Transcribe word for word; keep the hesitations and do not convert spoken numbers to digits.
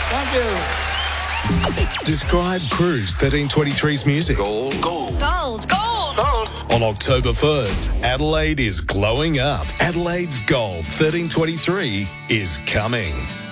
Thank you. Describe Cruise thirteen twenty-three's music. Gold. Gold. Gold. Gold. Gold. On October first, Adelaide is glowing up. Adelaide's Gold thirteen twenty-three is coming.